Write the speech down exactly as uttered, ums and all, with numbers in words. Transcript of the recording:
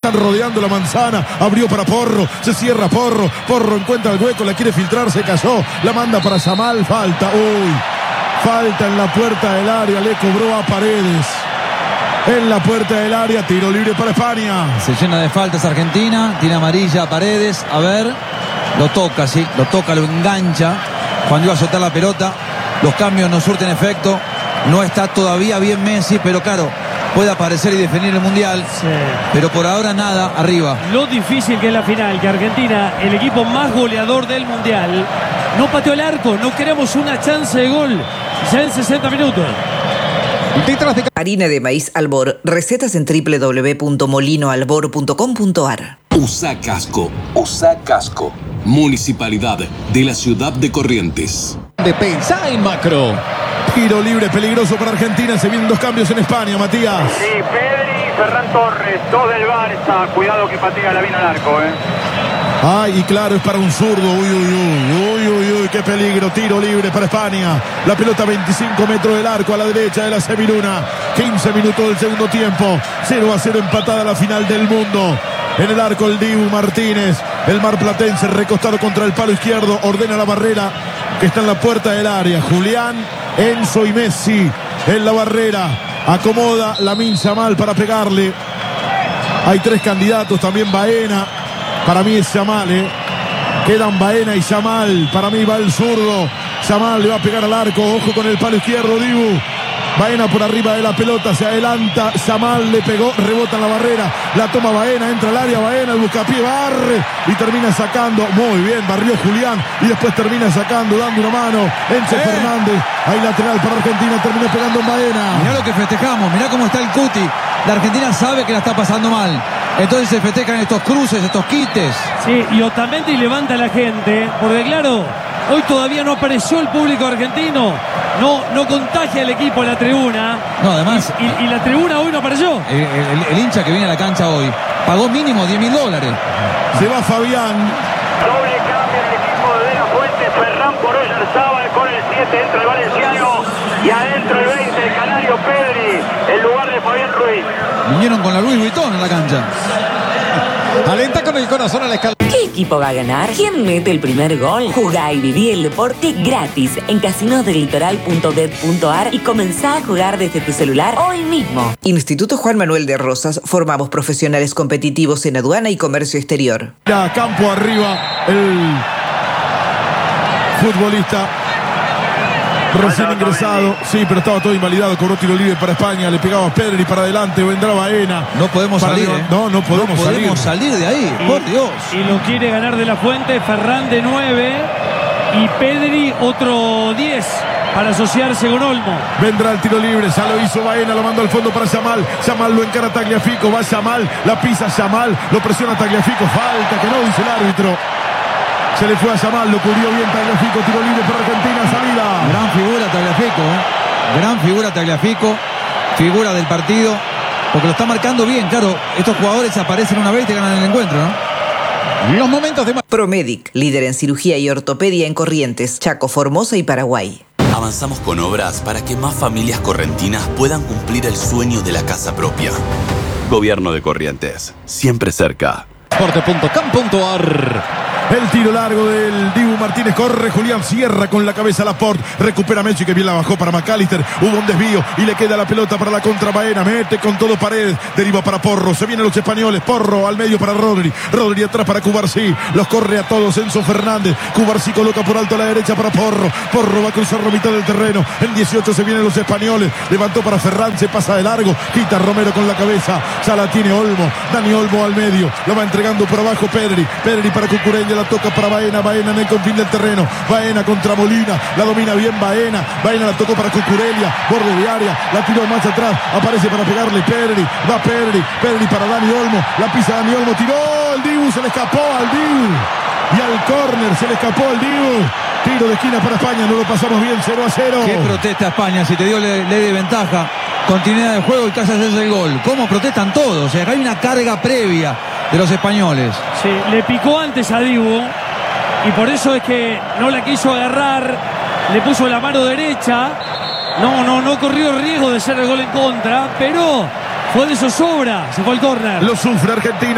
están rodeando la manzana. Abrió para Porro, se cierra Porro. Porro encuentra el hueco, la quiere filtrar, se cayó. La manda para Yamal, falta. Uy, falta en la puerta del área, le cobró a Paredes. En la puerta del área, tiro libre para España. Se llena de faltas Argentina, tiene amarilla a Paredes. A ver, lo toca, sí, lo toca, lo engancha. Cuando iba a soltar la pelota, los cambios no surten efecto. No está todavía bien Messi, pero claro, puede aparecer y definir el Mundial. Sí. Pero por ahora nada, arriba. Lo difícil que es la final, que Argentina, el equipo más goleador del Mundial, no pateó el arco, no queremos una chance de gol ya en sesenta minutos. Harina de maíz Albor. Recetas en doble u doble u doble u punto molino albor punto com punto a r. Usa casco, usa casco. Municipalidad de la ciudad de Corrientes. De pensar en macro. Tiro libre peligroso para Argentina. Se vienen dos cambios en España, Matías. Sí, Pedri y Ferran Torres, dos del Barça. Cuidado que patea la vino al arco, eh. Ay, y claro, es para un zurdo. Uy, uy, uy, uy, uy, uy, qué peligro. Tiro libre para España. La pelota a veinticinco metros del arco a la derecha de la semiluna. quince minutos del segundo tiempo. cero a cero empatada la final del mundo. En el arco el Dibu Martínez. El marplatense recostado contra el palo izquierdo. Ordena la barrera que está en la puerta del área. Julián, Enzo y Messi en la barrera. Acomoda Lamine Yamal para pegarle. Hay tres candidatos. También Baena. Para mí es Yamal, ¿eh? Quedan Baena y Yamal. Para mí va el zurdo. Yamal le va a pegar al arco. Ojo con el palo izquierdo, Dibu. Baena por arriba de la pelota, se adelanta. Yamal le pegó, rebota en la barrera. La toma Baena, entra al área. Baena, el buscapié, barre y termina sacando. Muy bien, barrió Julián y después termina sacando, dando una mano. Enzo eh. Fernández. Hay lateral para Argentina, termina pegando en Baena. Mirá lo que festejamos, mirá cómo está el Cuti. La Argentina sabe que la está pasando mal. Entonces se festejan estos cruces, estos quites. Sí, y Otamendi levanta a la gente, porque claro, hoy todavía no apareció el público argentino. No, no contagia el equipo en la tribuna. No, además. Y, y, y la tribuna hoy no apareció. El, el, el hincha que viene a la cancha hoy pagó mínimo diez mil dólares. Se va Fabián. Doble cambio el equipo de La Fuente. Ferran por Oyarzábal con el siete. Entra el valenciano. Y adentro el veinte, el canario Pedri. En lugar de Fabián Ruiz. Vinieron con la Louis Vuitton en la cancha. Alenta con el corazón a la escalera. ¿Qué equipo va a ganar? ¿Quién mete el primer gol? Jugá y viví el deporte gratis en casinos del litoral punto bet punto a r y comenzá a jugar desde tu celular hoy mismo. Instituto Juan Manuel de Rosas. Formamos profesionales competitivos en aduana y comercio exterior. Ya, campo arriba, el futbolista recién ingresado, sí, pero estaba todo invalidado. Cobró tiro libre para España, le pegaba a Pedri para adelante, vendrá Baena. No podemos salir, arriba. ¿eh? No, no podemos, no podemos salir. salir de ahí, y, por Dios. Y lo quiere ganar de La Fuente, Ferran de nueve y Pedri otro diez para asociarse con Olmo. Vendrá el tiro libre, ya lo hizo Baena, lo mandó al fondo para Yamal. Yamal lo encara a Tagliafico, va Yamal, la pisa Yamal, lo presiona Tagliafico, falta que no dice el árbitro. Se le fue a Yamal, lo cubrió bien Tagliafico, tiro libre para Argentina, salida. Gran figura Tagliafico, ¿eh? Gran figura Tagliafico, figura del partido, porque lo está marcando bien, claro. Estos jugadores aparecen una vez y te ganan el encuentro, ¿no? Los momentos de... Promedic, líder en cirugía y ortopedia en Corrientes, Chaco, Formosa y Paraguay. Avanzamos con obras para que más familias correntinas puedan cumplir el sueño de la casa propia. Gobierno de Corrientes, siempre cerca. Deporte punto com punto a r. El tiro largo del Dibu Martínez, corre Julián, cierra con la cabeza Laporte, recupera Messi que bien la bajó para McAllister, hubo un desvío y le queda la pelota para la contra Baena, mete con todo Paredes, deriva para Porro, se vienen los españoles, Porro al medio para Rodri, Rodri atrás para Cubarsí, los corre a todos Enzo Fernández, Cubarsí coloca por alto a la derecha para Porro, Porro va a cruzar la mitad del terreno, en dieciocho se vienen los españoles, levantó para Ferran, se pasa de largo, quita Romero con la cabeza, ya la tiene Olmo, Dani Olmo al medio, lo va entregando por abajo Pedri, Pedri para Cucureña, la toca para Baena, Baena en el confín del terreno, Baena contra Molina, la domina bien Baena, Baena la tocó para Cucurelia, borde de área, la tiró más atrás, aparece para pegarle Pedri, va Pedri, Pedri para Dani Olmo, la pisa Dani Olmo, tiró el Dibu, se le escapó al Dibu, y al córner se le escapó al Dibu, tiro de esquina para España, no lo pasamos bien, cero a cero. ¿Qué protesta España? Si te dio ley de ventaja, continuidad de juego y casi haces el gol. ¿Cómo protestan todos? O sea, hay una carga previa de los españoles. Sí, le picó antes a Dibu y por eso es que no la quiso agarrar, le puso la mano derecha, no, no, no corrió riesgo de ser el gol en contra, pero fue de zozobra, se fue al córner. Lo sufre Argentina.